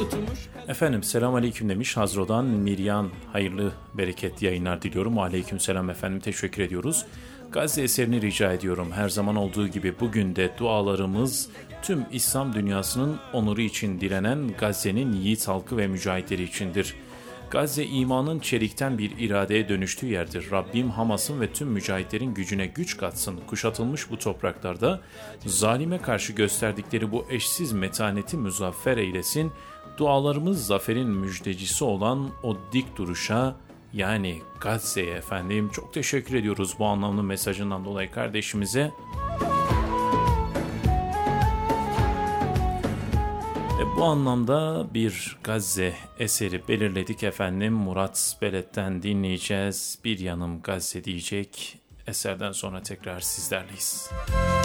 Efendim selam aleyküm demiş Hazro'dan Miryan. Hayırlı bereketli yayınlar diliyorum. Aleyküm selam efendim, teşekkür ediyoruz. Gazze eserini rica ediyorum. Her zaman olduğu gibi bugün de dualarımız tüm İslam dünyasının onuru için dilenen Gazze'nin yiğit halkı ve mücahitleri içindir. Gazze imanın çelikten bir iradeye dönüştüğü yerdir. Rabbim Hamas'ın ve tüm mücahitlerin gücüne güç katsın. Kuşatılmış bu topraklarda zalime karşı gösterdikleri bu eşsiz metaneti muzaffer eylesin. Dualarımız zaferin müjdecisi olan o dik duruşa, yani Gazze'ye efendim. Çok teşekkür ediyoruz bu anlamlı mesajından dolayı kardeşimize. Bu anlamda bir Gazze eseri belirledik efendim. Murat Belet'ten dinleyeceğiz. Bir yanım Gazze diyecek. Eserden sonra tekrar sizlerleyiz.